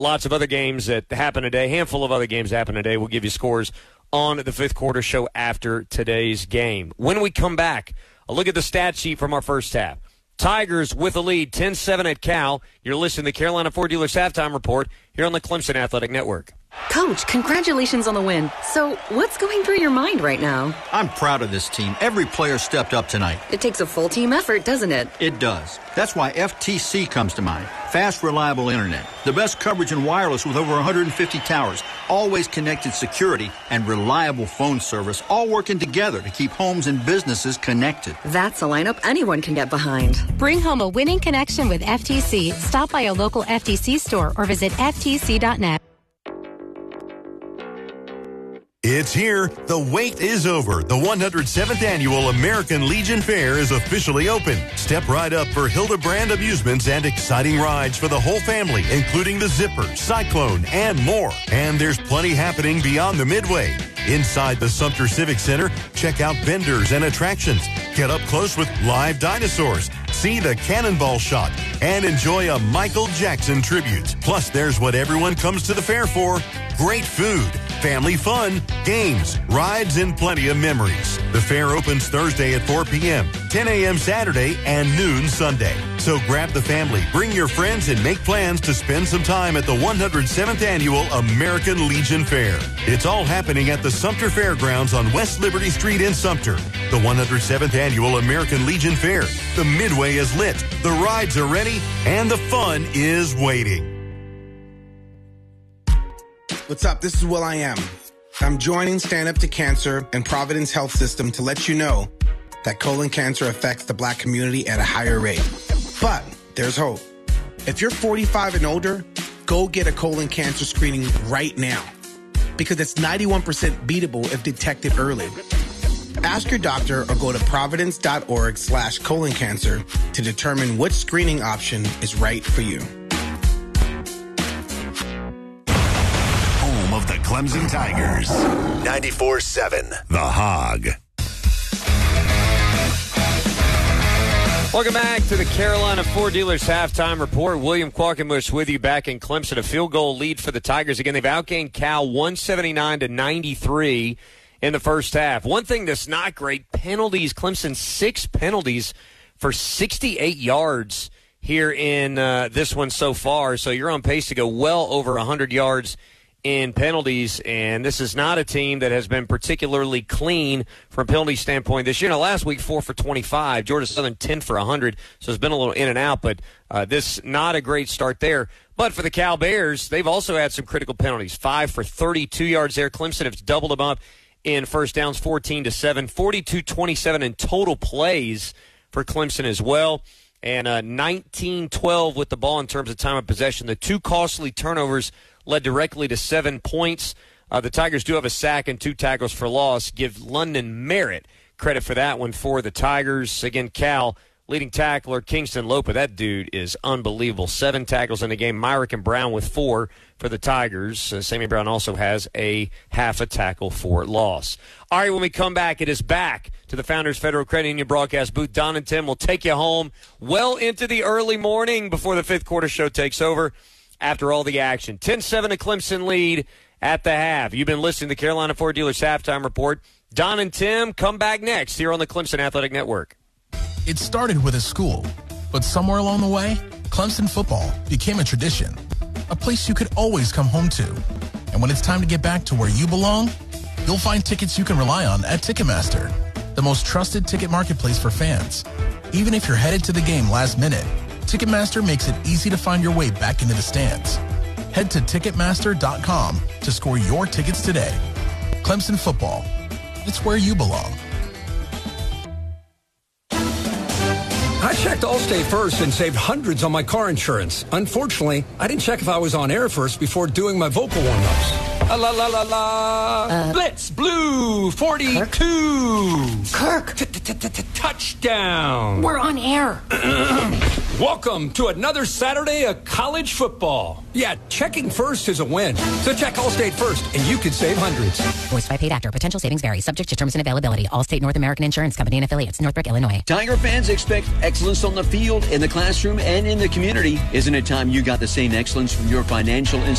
lots of other games that happen today, handful of other games happen today. We'll give you scores on the fifth quarter show after today's game. When we come back, a look at the stat sheet from our first half. Tigers with a lead, 10-7 at Cal. You're listening to the Carolina Ford Dealers Halftime Report here on the Clemson Athletic Network. Coach, congratulations on the win. So, what's going through your mind right now? I'm proud of this team. Every player stepped up tonight. It takes a full team effort, doesn't it? It does. That's why FTC comes to mind. Fast, reliable internet. The best coverage in wireless with over 150 towers. Always connected security and reliable phone service, all working together to keep homes and businesses connected. That's a lineup anyone can get behind. Bring home a winning connection with FTC. Stop by a local FTC store or visit ftc.net. It's here. The wait is over. The 107th Annual American Legion Fair is officially open. Step right up for Hildebrand Amusements and exciting rides for the whole family, including the Zipper, Cyclone, and more. And there's plenty happening beyond the Midway. Inside the Sumter Civic Center, check out vendors and attractions. Get up close with live dinosaurs. See the cannonball shot and enjoy a Michael Jackson tribute. Plus, there's what everyone comes to the fair for. Great food, family fun, games, rides, and plenty of memories. The fair opens Thursday at 4 p.m., 10 a.m. Saturday, and noon Sunday. So grab the family, bring your friends, and make plans to spend some time at the 107th Annual American Legion Fair. It's all happening at the Sumter Fairgrounds on West Liberty Street in Sumter. The 107th Annual American Legion Fair. The Midway is lit, the rides are ready, and the fun is waiting. What's up? This is will.i.am. I'm joining Stand Up to Cancer and Providence Health System to let you know that colon cancer affects the Black community at a higher rate. But there's hope. If you're 45 and older, go get a colon cancer screening right now because it's 91% beatable if detected early. Ask your doctor or go to providence.org/colon cancer to determine which screening option is right for you. Home of the Clemson Tigers. 94.7 The Hog. Welcome back to the Carolina Ford Dealers Halftime Report. William Qualkenbush with you back in Clemson. A field goal lead for the Tigers. Again, they've outgained Cal 179-93 in the first half. One thing that's not great, penalties. Clemson 6 penalties for 68 yards here in this one so far. So you're on pace to go well over 100 yards in penalties, and this is not a team that has been particularly clean from a penalty standpoint this year. Now, last week, 4 for 25. Georgia Southern, 10 for 100, so it's been a little in and out, but this not a great start there. But for the Cal Bears, they've also had some critical penalties. 5 for 32 yards there. Clemson has doubled them up in first downs, 14-7, 42-27 in total plays for Clemson as well, and 19-12 with the ball in terms of time of possession. The 2 costly turnovers led directly to 7 points. The Tigers do have a sack and 2 tackles for loss. Give London Merritt credit for that one for the Tigers. Again, Cal, leading tackler, Kingston Lopa. That dude is unbelievable. 7 tackles in the game. Myrick and Brown with 4 for the Tigers. Sammy Brown also has a half a tackle for loss. All right, when we come back, it is back to the Founders Federal Credit Union broadcast booth. Don and Tim will take you home well into the early morning before the fifth quarter show takes over. After all the action, 10-7 a Clemson lead at the half. You've been listening to the Carolina Ford Dealers Halftime Report. Don and Tim come back next here on the Clemson Athletic Network. It started with a school, but somewhere along the way, Clemson football became a tradition, a place you could always come home to. And when it's time to get back to where you belong, you'll find tickets you can rely on at Ticketmaster, the most trusted ticket marketplace for fans. Even if you're headed to the game last minute, Ticketmaster makes it easy to find your way back into the stands. Head to Ticketmaster.com to score your tickets today. Clemson football. It's where you belong. I checked Allstate first and saved hundreds on my car insurance. Unfortunately, I didn't check if I was on air first before doing my vocal warm-ups. La la la la. Blitz Blue 42. Kirk. Touchdown. We're on air. Welcome to another Saturday of college football. Yeah, checking first is a win. So check Allstate first, and you could save hundreds. Voiced by paid actor. Potential savings vary. Subject to terms and availability. Allstate North American Insurance Company and affiliates. Northbrook, Illinois. Tiger fans expect excellence on the field, in the classroom, and in the community. Isn't it time you got the same excellence from your financial institution?